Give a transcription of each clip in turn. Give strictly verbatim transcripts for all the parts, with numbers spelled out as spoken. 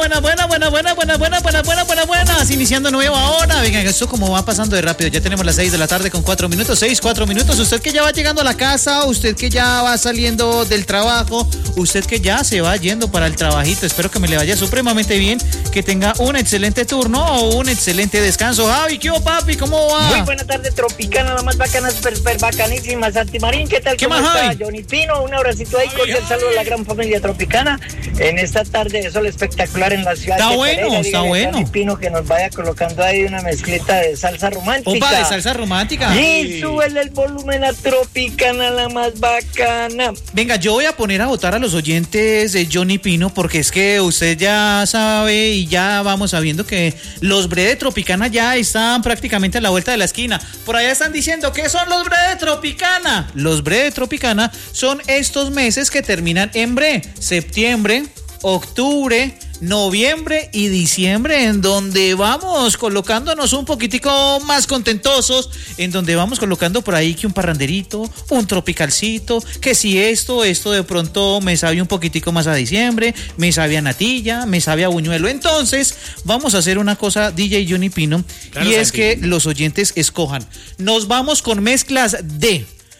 buenas, buenas, buenas, buenas, buenas, buenas, buenas, buenas, buenas, buenas. Iniciando nueva hora. Venga, esto como va pasando de rápido. Ya tenemos las seis de la tarde con cuatro minutos. Seis, cuatro minutos. Usted que ya va llegando a la casa, usted que ya va saliendo del trabajo, usted que ya se va yendo para el trabajito. Espero que me le vaya supremamente bien, que tenga un excelente turno o un excelente descanso. Javi, ¿qué hubo, papi? ¿Cómo va? Muy buena tarde, Tropicana, la más bacana, super, super bacanísima. Santi Marín, ¿qué tal? ¿Qué ¿Cómo más, está? Javi? Johnny Pino, un abracito ahí, cordial saludo a la gran familia Tropicana. En esta tarde de sol espectacular en la ciudad está de bueno, Pereira, está dígale a bueno. Johnny Pino que nos vaya colocando ahí una mezclita de salsa romántica. Opa, de salsa romántica. Y súbele el volumen a Tropicana, la más bacana. Venga, yo voy a poner a votar a los oyentes de Johnny Pino, porque es que usted ya sabe y ya vamos sabiendo que los bre de Tropicana ya están prácticamente a la vuelta de la esquina. Por allá están diciendo, ¿qué son los bre de Tropicana? Los bre de Tropicana son estos meses que terminan en bre, septiembre, octubre, noviembre y diciembre, en donde vamos colocándonos un poquitico más contentosos, en donde vamos colocando por ahí que un parranderito, un tropicalcito, que si esto, esto de pronto me sabe un poquitico más a diciembre, me sabe a natilla, me sabe a buñuelo. Entonces vamos a hacer una cosa, D J Johnny Pino, claro, y es Santi, que los oyentes escojan. Nos vamos con mezclas de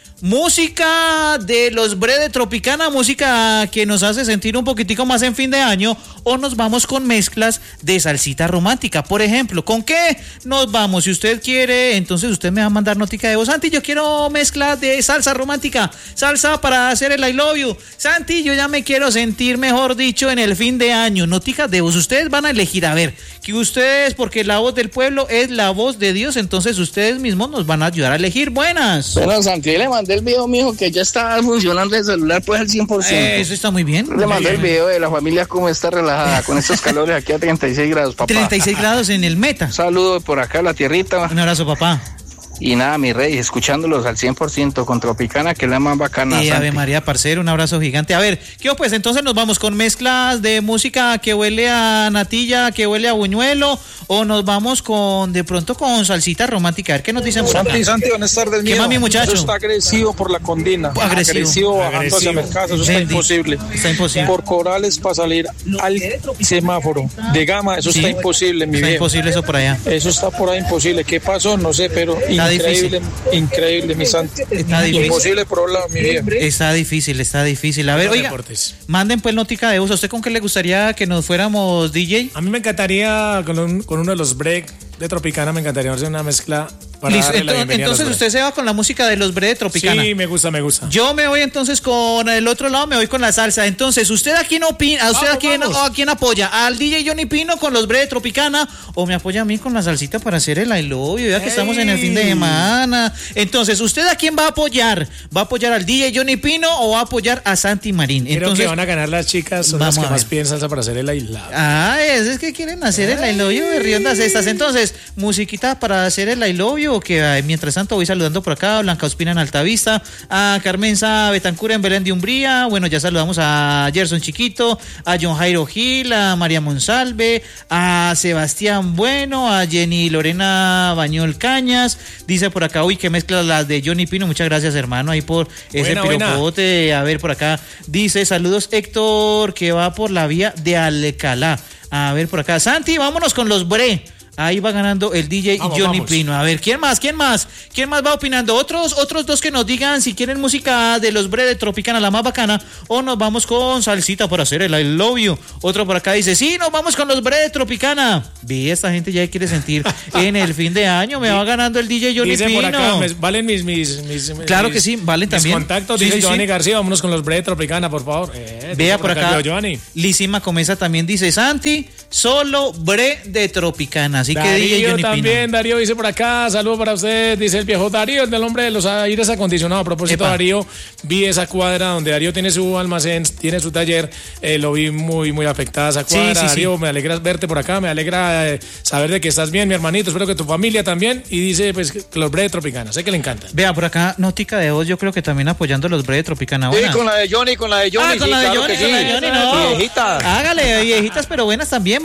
música de los bre de Tropicana, música que nos hace sentir un poquitico más en fin de año, o nos vamos con mezclas de salsita romántica. Por ejemplo, ¿con qué nos vamos? Si usted quiere, entonces usted me va a mandar notica de voz. Santi, yo quiero mezcla de salsa romántica, salsa para hacer el I love you. Santi, yo ya me quiero sentir, mejor dicho, en el fin de año. Notica de voz, ustedes van a elegir, a ver, que ustedes, porque la voz del pueblo es la voz de Dios, entonces ustedes mismos nos van a ayudar a elegir. Buenas. Bueno, Santi, le mandé el video, mijo, que ya está funcionando el celular pues al cien por ciento. Eh, eso está muy bien. Le mandé el video de la familia cómo está relajada con estos calores aquí a treinta y seis grados, papá. treinta y seis grados en el Meta. Saludo por acá a la tierrita. Un abrazo, papá. Y nada, mi rey, escuchándolos al cien por ciento con Tropicana, que es la más bacana. Y Ave María, parcero, un abrazo gigante. A ver, ¿qué pues? Entonces nos vamos con mezclas de música que huele a natilla, que huele a buñuelo, o nos vamos con, de pronto, con salsita romántica. A ver, ¿qué nos dicen por acá? Santi, Santi, buenas tardes, ¿Qué más, mi muchacho? Eso está agresivo por la Condina. Agresivo. Agresivo bajando hacia Mercado, eso está imposible. Está imposible. Por Corales para salir al semáforo de Gama, eso Sí, está imposible, mi Está viejo. imposible eso por allá. Eso está por ahí imposible. ¿Qué pasó? No sé, pero Está increíble, increíble, mi Santi. Está difícil. Imposible por otro lado, mi viejo. Está difícil, está difícil. A ver, oiga, manden pues notica de voz. ¿A usted con qué le gustaría que nos fuéramos, D J? A mí me encantaría, con, un, con uno de los break de Tropicana, me encantaría hacer una mezcla para Listo, darle la entonces, bienvenida a los entonces break. usted se va con la música de los bre de Tropicana. Sí, me gusta, me gusta. Yo me voy entonces con el otro lado, me voy con la salsa. Entonces, ¿usted a quién opina? ¿A usted Vamos, a quién, vamos. o a quién apoya? ¿Al D J Johnny Pino con los bre de Tropicana? ¿O me apoya a mí con la salsita para hacer el I love you? Ya que Ey. estamos en el fin de semana. Entonces, ¿usted a quién va a apoyar? ¿Va a apoyar al D J Johnny Pino o va a apoyar a Santi Marín? Creo Entonces, que van a ganar las chicas, son las vamos que a más ver. piden salsa para hacer el aislado. Ah, es, es que quieren hacer el I love you de riondas estas. Entonces, musiquita para hacer el I love you, que ay, mientras tanto voy saludando por acá a Blanca Ospina en Altavista, a Carmenza Betancura en Belén de Umbría. Bueno, ya saludamos a Gerson Chiquito, a John Jairo Gil, a María Monsalve, a Sebastián Bueno, a Jenny Lorena Bañol Cañas. Dice por acá, uy, que mezcla las de Johnny Pino. Muchas gracias, hermano, ahí por ese Buena, piropote. A ver, por acá dice, saludos Héctor, que va por la vía de Alcalá. A ver, por acá, Santi, vámonos con los bre. Ahí va ganando el D J Vamos, Johnny vamos. Pino. A ver, ¿quién más? ¿Quién más? ¿Quién más va opinando? Otros otros dos que nos digan si quieren música de los bre de Tropicana, la más bacana, o nos vamos con salsita para hacer el I love you. Otro por acá dice, sí, nos vamos con los bre de Tropicana. Vi, esta gente ya quiere sentir en el fin de año. Me va ganando el D J Johnny Dicen Pino. por acá, me- valen mis, mis, mis Claro mis- que sí, valen mis también. contactos, Sí, dice sí, Giovanni sí. García, vámonos con los break de Tropicana, por favor. Eh, dice Vea por acá, Leo Giovanni. Lizima Comesa también dice, Santi, solo bre de Tropicana. Así que D J Darío Johnny también, Pino. Darío dice por acá, saludo para usted, dice el viejo Darío, el del hombre de los aires acondicionados. A propósito, Epa. Darío, vi esa cuadra donde Darío tiene su almacén, tiene su taller, eh, lo vi muy, muy afectada esa Sí, cuadra. sí, sí. Darío, me alegra verte por acá, me alegra eh, saber de que estás bien, mi hermanito, espero que tu familia también, y dice pues que los bread Tropicana, sé que le encantan. Vea, por acá, Notica de voz, yo creo que también apoyando los bre de Tropicana. Buenas. Sí, con la de Johnny, con la de Johnny. Ah, con sí, la de claro Johnny, que con la sí. de Johnny, no. Viejita. Hágale, viejitas, pero buenas también.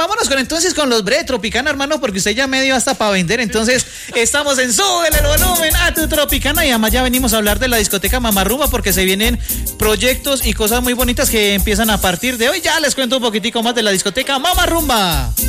vámonos con entonces con los Bre Tropicana, hermano, porque usted ya me dio hasta para vender. Entonces, estamos en Súbele el volumen a tu Tropicana. Y además ya venimos a hablar de la discoteca Mamarrumba, porque se vienen proyectos y cosas muy bonitas que empiezan a partir de hoy. Ya les cuento un poquitico más de la discoteca Mamarrumba.